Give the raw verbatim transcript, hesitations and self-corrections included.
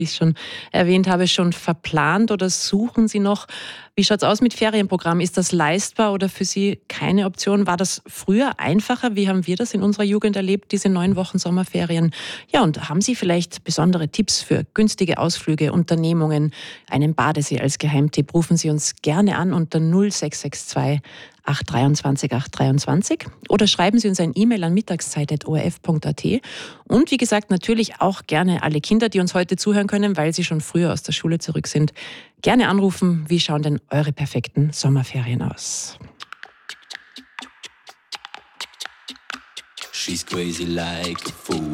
wie ich schon erwähnt habe, schon verplant oder suchen Sie noch? Wie schaut's aus mit Ferienprogramm? Ist das leistbar oder für Sie keine Option? War das früher einfacher? Wie haben wir das in unserer Jugend erlebt, diese neun Wochen Sommerferien? Ja, und haben Sie vielleicht besondere Tipps für günstige Ausflüge, Unternehmungen, einen Badesee als Geheimtipp? Rufen Sie uns gerne an unter null sechs sechs zwei acht zwei drei acht drei oder schreiben Sie uns ein E-Mail an mittagszeit at o r f punkt a t. Und wie gesagt, natürlich auch gerne alle Kinder, die uns heute zuhören können, weil sie schon früher aus der Schule zurück sind. Gerne anrufen. Wie schauen denn eure perfekten Sommerferien aus? She's crazy like a fool.